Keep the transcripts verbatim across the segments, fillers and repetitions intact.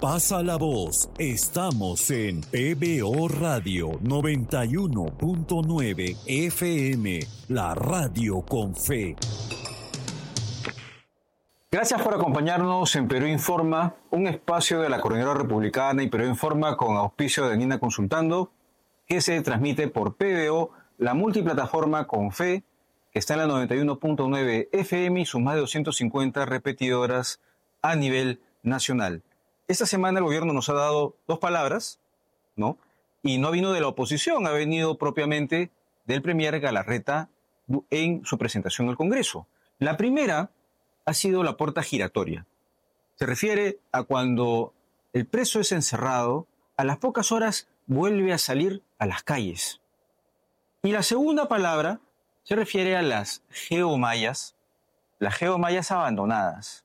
Pasa la voz. Estamos en P B O Radio noventa y uno punto nueve F M, la radio con fe. Gracias por acompañarnos en Perú Informa, un espacio de la Coordinadora Republicana y Perú Informa con auspicio de Nina Consultando, que se transmite por P B O, la multiplataforma con fe, que está en la noventa y uno punto nueve F M y sus más de doscientas cincuenta repetidoras a nivel nacional. Esta semana el gobierno nos ha dado dos palabras, ¿no? Y no vino de la oposición, ha venido propiamente del premier Galarreta en su presentación al Congreso. La primera ha sido la puerta giratoria. Se refiere a cuando el preso es encerrado, a las pocas horas vuelve a salir a las calles. Y la segunda palabra se refiere a las geomallas, las geomallas abandonadas,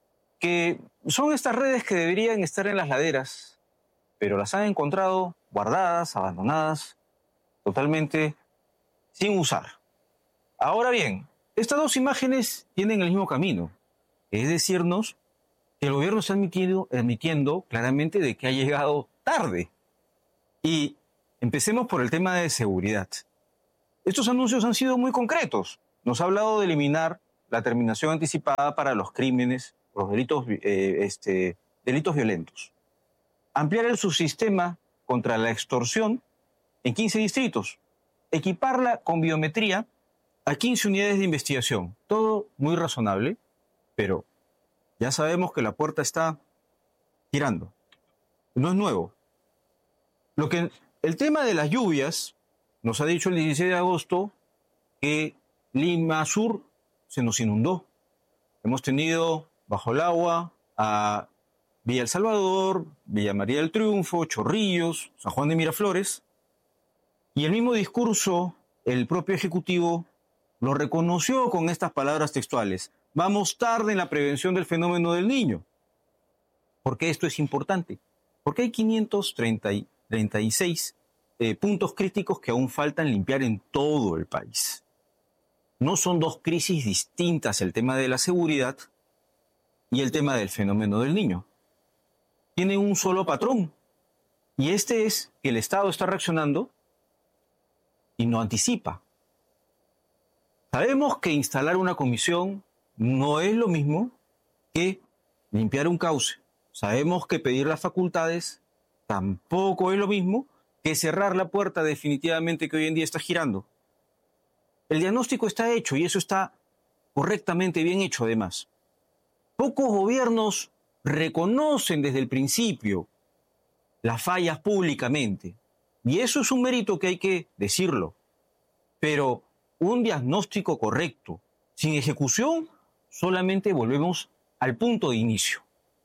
que son estas redes que deberían estar en las laderas, pero las han encontrado guardadas, abandonadas, totalmente sin usar. Ahora bien, estas dos imágenes tienen el mismo camino, es decirnos que el gobierno está admitiendo, admitiendo claramente de que ha llegado tarde. Y empecemos por el tema de seguridad. Estos anuncios han sido muy concretos. Nos ha hablado de eliminar la terminación anticipada para los crímenes, los delitos, eh, este, delitos violentos. Ampliar el subsistema contra la extorsión en quince distritos. Equiparla con biometría a quince unidades de investigación. Todo muy razonable, pero ya sabemos que la puerta está girando. No es nuevo. Lo que, el tema de las lluvias, nos ha dicho el dieciséis de agosto que Lima Sur se nos inundó. Hemos tenido bajo el agua a Villa El Salvador, Villa María del Triunfo, Chorrillos, San Juan de Miraflores. Y el mismo discurso, el propio Ejecutivo lo reconoció con estas palabras textuales. Vamos tarde en la prevención del fenómeno del Niño. ¿Por qué esto es importante? Porque hay quinientos treinta y seis eh, puntos críticos que aún faltan limpiar en todo el país. No son dos crisis distintas el tema de la seguridad y el tema del fenómeno del Niño. Tienen un solo patrón. Y este es que el Estado está reaccionando y no anticipa. Sabemos que instalar una comisión no es lo mismo que limpiar un cauce. Sabemos que pedir las facultades tampoco es lo mismo que cerrar la puerta definitivamente que hoy en día está girando. El diagnóstico está hecho y eso está correctamente bien hecho además. Pocos gobiernos reconocen desde el principio las fallas públicamente. Y eso es un mérito que hay que decirlo. Pero un diagnóstico correcto, sin ejecución, solamente volvemos al punto de inicio.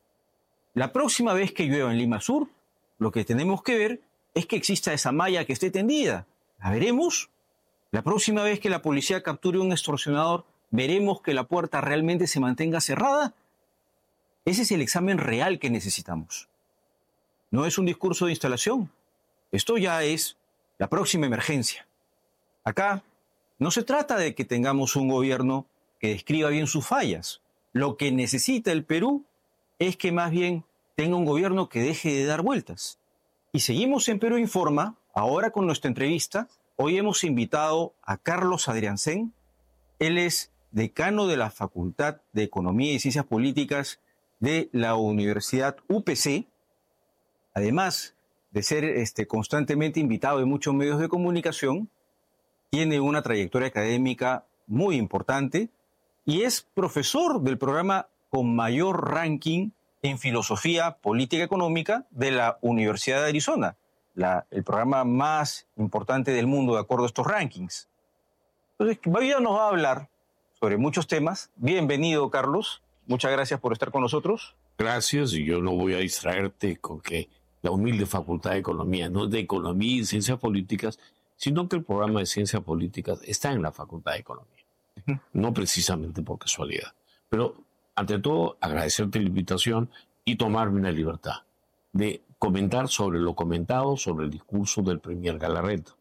La próxima vez que llueva en Lima Sur, lo que tenemos que ver es que exista esa malla que esté tendida. ¿La veremos? La próxima vez que la policía capture a un extorsionador, ¿veremos que la puerta realmente se mantenga cerrada? Ese es el examen real que necesitamos. No es un discurso de instalación. Esto ya es la próxima emergencia. Acá no se trata de que tengamos un gobierno que describa bien sus fallas. Lo que necesita el Perú es que más bien tenga un gobierno que deje de dar vueltas. Y seguimos en Perú Informa, ahora con nuestra entrevista. Hoy hemos invitado a Carlos Adriancén. Él es decano de la Facultad de Economía y Ciencias Políticas de la Universidad U P C. Además de ser este, constantemente invitado en muchos medios de comunicación, tiene una trayectoria académica muy importante y es profesor del programa con mayor ranking en filosofía política económica de la Universidad de Arizona, la, el programa más importante del mundo de acuerdo a estos rankings. Entonces, hoy nos va a hablar sobre muchos temas. Bienvenido, Carlos. Muchas gracias por estar con nosotros. Gracias, y yo no voy a distraerte con que la humilde Facultad de Economía no es de Economía y Ciencias Políticas, sino que el programa de Ciencias Políticas está en la Facultad de Economía. Uh-huh. No precisamente por casualidad. Pero, ante todo, agradecerte la invitación y tomarme una libertad de comentar sobre lo comentado sobre el discurso del premier Galarreta.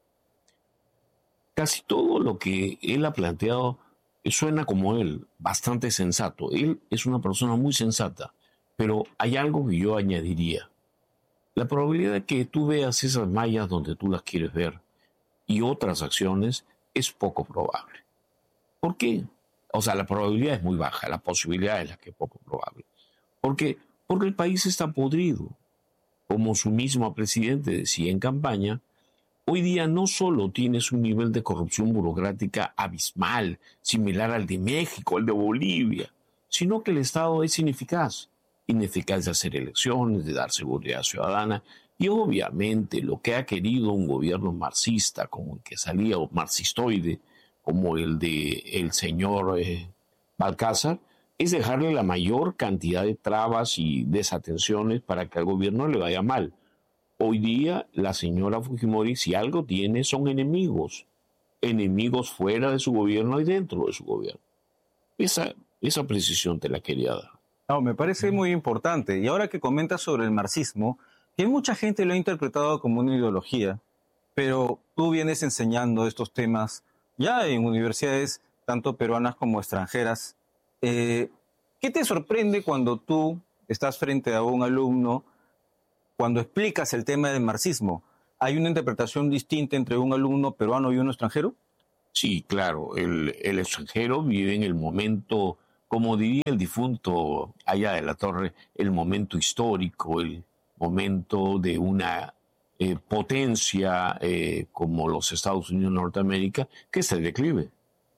Casi todo lo que él ha planteado suena como él, bastante sensato. Él es una persona muy sensata, Pero hay algo que yo añadiría. La probabilidad de que tú veas esas mallas donde tú las quieres ver y otras acciones es poco probable. ¿Por qué? O sea, la probabilidad es muy baja, la posibilidad es la que es poco probable. ¿Por qué? Porque el país está podrido. Como su mismo presidente decía en campaña, hoy día no solo tienes un nivel de corrupción burocrática abismal, similar al de México, al de Bolivia, sino que el Estado es ineficaz. Ineficaz de hacer elecciones, de dar seguridad ciudadana, y obviamente lo que ha querido un gobierno marxista, como el que salía, o marxistoide, como el de el señor eh, Balcázar, es dejarle la mayor cantidad de trabas y desatenciones para que al gobierno le vaya mal. Hoy día la señora Fujimori, si algo tiene, son enemigos, enemigos fuera de su gobierno y dentro de su gobierno. Esa, esa precisión te la quería dar. No, me parece muy importante. Y ahora que comentas sobre el marxismo, que mucha gente lo ha interpretado como una ideología, pero tú vienes enseñando estos temas ya en universidades, tanto peruanas como extranjeras. Eh, ¿Qué te sorprende cuando tú estás frente a un alumno, cuando explicas el tema del marxismo? ¿Hay una interpretación distinta entre un alumno peruano y uno extranjero? Sí, claro. El, el extranjero vive en el momento, como diría el difunto allá de la Torre, el momento histórico, el momento de una eh, potencia eh, como los Estados Unidos de Norteamérica, que está en declive.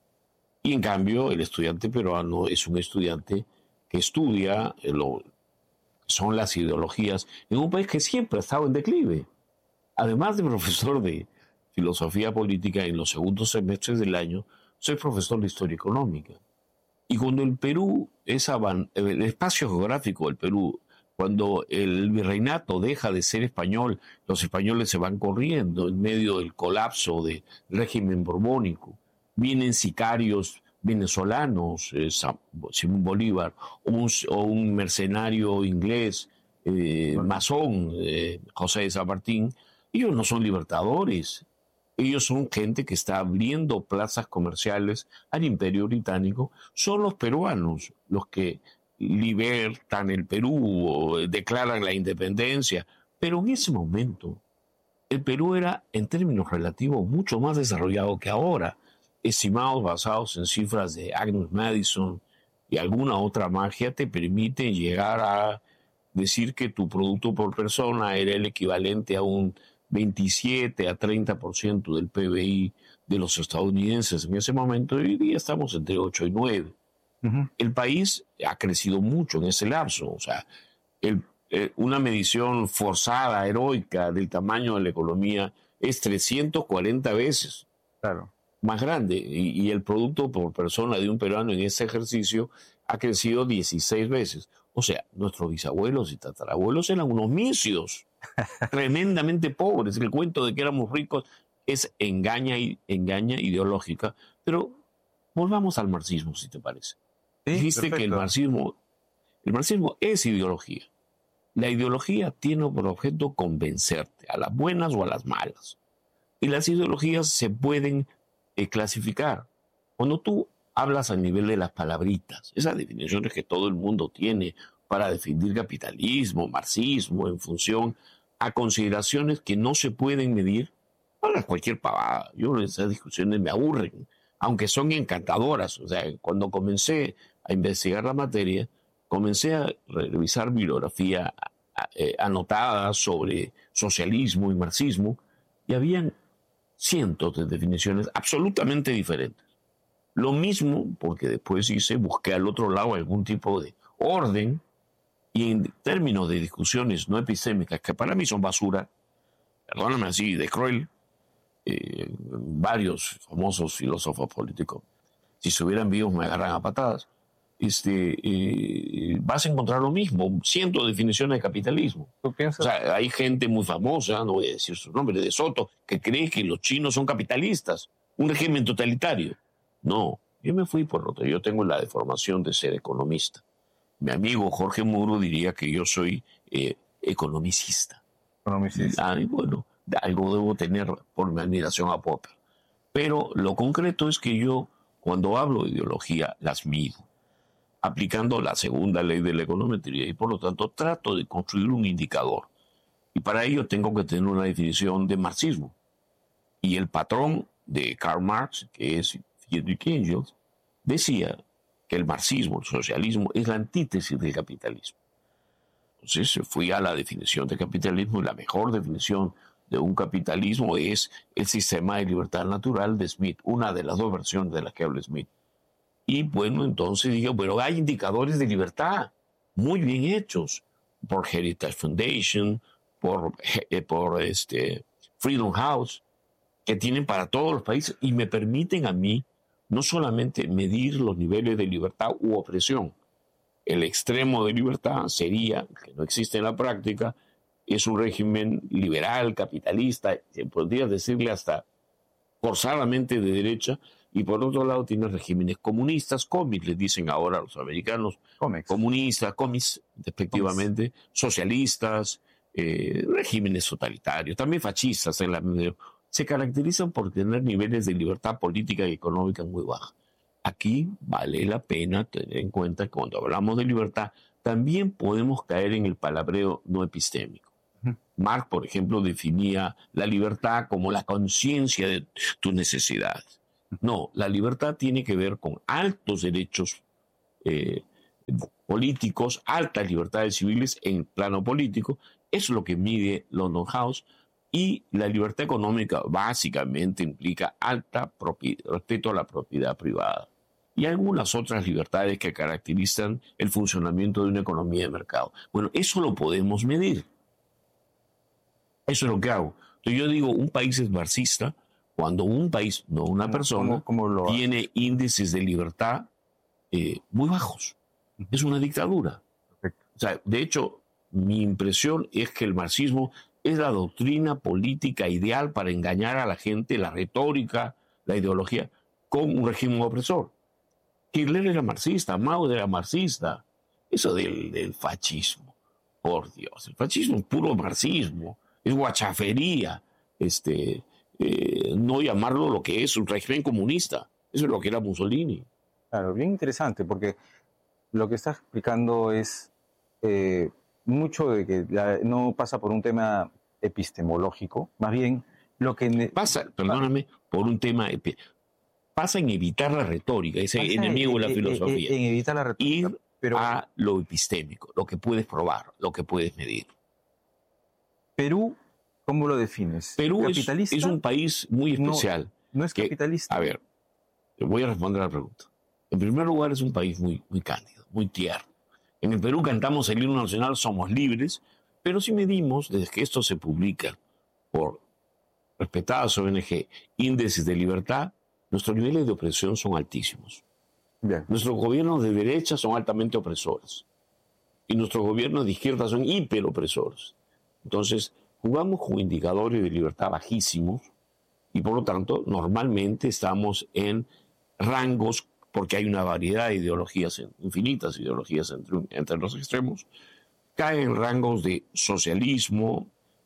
Y en cambio, el estudiante peruano es un estudiante que estudia eh, lo son las ideologías en un país que siempre ha estado en declive. Además de profesor de filosofía política en los segundos semestres del año, soy profesor de historia económica. Y cuando el Perú, es avan- el espacio geográfico del Perú, cuando el virreinato deja de ser español, los españoles se van corriendo en medio del colapso del régimen borbónico. Vienen sicarios venezolanos, eh, Simón Bolívar, o un, o un mercenario inglés, eh, masón, eh, José de San Martín. Ellos no son libertadores. Ellos son gente que está abriendo plazas comerciales al Imperio Británico. Son los peruanos los que libertan el Perú o declaran la independencia. Pero en ese momento, el Perú era, en términos relativos, mucho más desarrollado que ahora. Estimados basados en cifras de Agnes Madison y alguna otra magia, te permiten llegar a decir que tu producto por persona era el equivalente a un veintisiete a treinta por ciento del P B I de los estadounidenses en ese momento, y hoy día estamos entre ocho y nueve. Uh-huh. El país ha crecido mucho en ese lapso. O sea, el, eh, una medición forzada, heroica del tamaño de la economía es trescientas cuarenta veces claro. más grande, y, y el producto por persona de un peruano en ese ejercicio ha crecido dieciséis veces. O sea, nuestros bisabuelos y tatarabuelos eran unos misios tremendamente pobres. El cuento de que éramos ricos es engaña, engaña ideológica. Pero volvamos al marxismo, si te parece. Sí, dijiste perfecto. Que el marxismo, el marxismo es ideología. La ideología tiene por objeto convencerte, a las buenas o a las malas. Y las ideologías se pueden eh, clasificar. Cuando tú hablas al nivel de las palabritas, esas definiciones que todo el mundo tiene para definir capitalismo, marxismo, en función a consideraciones que no se pueden medir, hablas cualquier pavada. Yo esas discusiones me aburren, aunque son encantadoras. O sea, cuando comencé a investigar la materia, comencé a revisar bibliografía eh, anotada sobre socialismo y marxismo, y habían cientos de definiciones absolutamente diferentes. Lo mismo, porque después hice, busqué al otro lado algún tipo de orden, y en términos de discusiones no epistémicas, que para mí son basura, perdóname así, de cruel, eh, varios famosos filósofos políticos, si se hubieran vivos me agarran a patadas, este, eh, vas a encontrar lo mismo, cientos de definiciones de capitalismo. ¿Tú piensas? O sea, hay gente muy famosa, no voy a decir su nombre, de Soto, que cree que los chinos son capitalistas, un régimen totalitario. No, yo me fui por otro, yo tengo la deformación de ser economista. Mi amigo Jorge Muro diría que yo soy eh, economicista. Economicista. Ah, y bueno, algo debo tener por mi admiración a Popper. Pero lo concreto es que yo, cuando hablo de ideología, las mido. aplicando la segunda ley de la econometría y por lo tanto trato de construir un indicador. Y para ello tengo que tener una definición de marxismo. Y el patrón de Karl Marx, que es Friedrich Engels, decía que el marxismo, el socialismo, es la antítesis del capitalismo. Entonces fui a la definición de capitalismo y la mejor definición de un capitalismo es el sistema de libertad natural de Smith, una de las dos versiones de las que habla Smith. Y bueno, entonces dije, bueno, hay indicadores de libertad muy bien hechos por Heritage Foundation, por, eh, por este, Freedom House, que tienen para todos los países y me permiten a mí no solamente medir los niveles de libertad u opresión. El extremo de libertad sería, que no existe en la práctica, es un régimen liberal, capitalista, se podría decirle hasta forzadamente de derecha, y por otro lado tiene regímenes comunistas, comis, les dicen ahora a los americanos, Comex. comunistas, comis, respectivamente, comis. Socialistas, eh, regímenes totalitarios, también fascistas en la medida. Se caracterizan por tener niveles de libertad política y económica muy bajos. Aquí vale la pena tener en cuenta que cuando hablamos de libertad, también podemos caer en el palabreo no epistémico. Uh-huh. Marx, por ejemplo, definía la libertad como la conciencia de tus necesidades. No, la libertad tiene que ver con altos derechos eh, políticos, altas libertades civiles en plano político. Eso es lo que mide London House. Y la libertad económica básicamente implica alta respeto a la propiedad privada y algunas otras libertades que caracterizan el funcionamiento de una economía de mercado. Bueno, eso lo podemos medir. Eso es lo que hago. Entonces yo digo, un país es marxista cuando un país, no una persona, ¿Cómo, cómo lo tiene índices de libertad eh, muy bajos. Es una dictadura. Perfecto. O sea, de hecho, mi impresión es que el marxismo es la doctrina política ideal para engañar a la gente, la retórica, la ideología, con un régimen opresor. Hitler era marxista, Mao era marxista. Eso del, del fascismo, por Dios, el fascismo es puro marxismo, es guachafería, este, eh, no llamarlo lo que es un régimen comunista. Eso es lo que era Mussolini. Claro, bien interesante, porque lo que estás explicando es... Eh, mucho de que la, no pasa por un tema epistemológico, más bien lo que... Ne- pasa, perdóname, por un tema... Pasa en evitar la retórica, ese pasa enemigo en, de la filosofía. En, en evitar la retórica. Ir pero, a lo epistémico, lo que puedes probar, lo que puedes medir. Perú, ¿cómo lo defines? Perú es, ¿Capitalista? es un país muy especial. No, no es que, capitalista. A ver, te voy a responder a la pregunta. En primer lugar, es un país muy, muy cándido, muy tierno. En el Perú cantamos el himno nacional, somos libres, pero si medimos, desde que esto se publica por respetadas O N G, índices de libertad, nuestros niveles de opresión son altísimos. Bien. Nuestros gobiernos de derecha son altamente opresores y nuestros gobiernos de izquierda son hiperopresores. Entonces, jugamos con indicadores de libertad bajísimos y por lo tanto, normalmente estamos en rangos, porque hay una variedad de ideologías, infinitas ideologías entre, entre los extremos, caen en rangos de socialismo,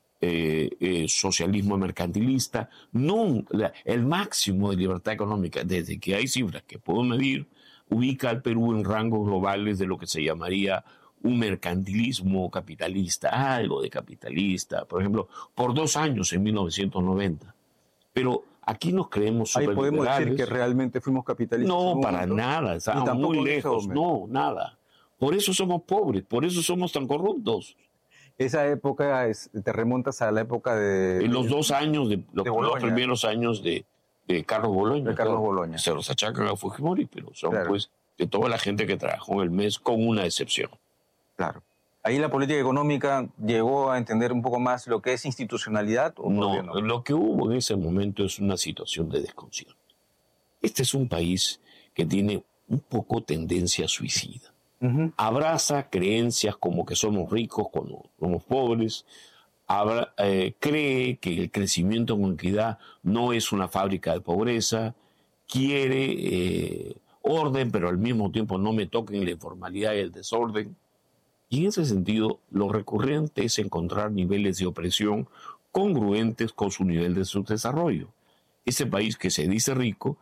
eh, eh, socialismo mercantilista, no, la, el máximo de libertad económica, desde que hay cifras que puedo medir, ubica al Perú en rangos globales de lo que se llamaría un mercantilismo capitalista, algo de capitalista, por ejemplo, por dos años en mil novecientos noventa. Pero aquí nos creemos Ahí superliberales. podemos decir que realmente fuimos capitalistas. No, para nada, estamos muy lejos, no, nada. Por eso somos pobres, por eso somos tan corruptos. Esa época, es, te remontas a la época de... En los dos años, de, los, de los primeros años de, de Carlos Boloña. De Carlos claro, Boloña. Se los achacan a Fujimori, pero son claro. pues de toda la gente que trabajó en el M E S, con una excepción. Claro. ¿Ahí la política económica llegó a entender un poco más lo que es institucionalidad? ¿O no, no, lo que hubo en ese momento es una situación de desconcierto. Este es un país que tiene un poco tendencia suicida. Uh-huh. Abraza creencias como que somos ricos cuando somos pobres, Abra, eh, cree que el crecimiento con equidad no es una fábrica de pobreza, quiere eh, orden, pero al mismo tiempo no me toquen la informalidad y el desorden. Y en ese sentido, lo recurrente es encontrar niveles de opresión congruentes con su nivel de subdesarrollo. Ese país que se dice rico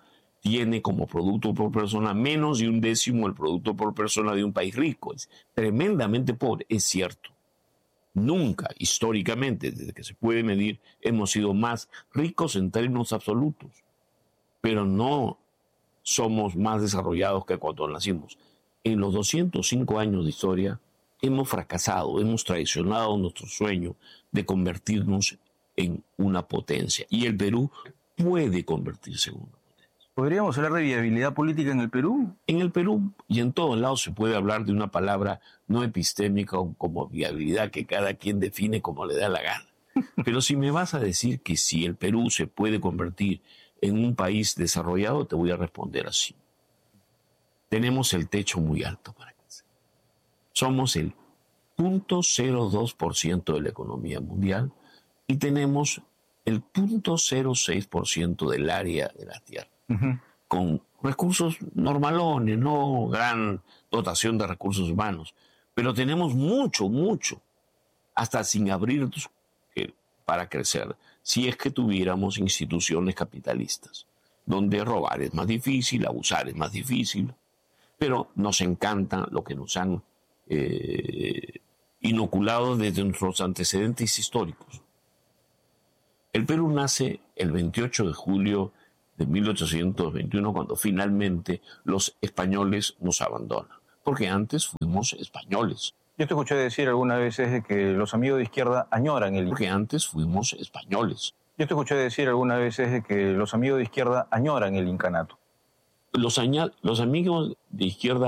tiene como producto por persona menos de un décimo el producto por persona de un país rico. Es tremendamente pobre, es cierto. Nunca, históricamente, desde que se puede medir, hemos sido más ricos en términos absolutos, pero no somos más desarrollados que cuando nacimos. En los doscientos cinco años de historia hemos fracasado, hemos traicionado nuestro sueño de convertirnos en una potencia. Y el Perú puede convertirse en una potencia. ¿Podríamos hablar de viabilidad política en el Perú? En el Perú y en todos lados se puede hablar de una palabra no epistémica como viabilidad que cada quien define como le da la gana. Pero si me vas a decir que si el Perú se puede convertir en un país desarrollado, te voy a responder así. Tenemos el techo muy alto para crecer. Somos el cero punto cero dos por ciento de la economía mundial y tenemos el cero punto cero seis por ciento del área de la Tierra. Uh-huh. Con recursos normalones, no gran dotación de recursos humanos, pero tenemos mucho, mucho, hasta sin abrir eh, para crecer, si es que tuviéramos instituciones capitalistas, donde robar es más difícil, abusar es más difícil, pero nos encanta lo que nos han eh, inoculado desde nuestros antecedentes históricos. El Perú nace el veintiocho de julio de mil ochocientos veintiuno, cuando finalmente los españoles nos abandonan, porque antes fuimos españoles. Yo te escuché decir algunas veces de que los amigos de izquierda añoran el... Porque antes fuimos españoles. Yo te escuché decir algunas veces de que los amigos de izquierda añoran el incanato. Los, aña- los amigos de izquierda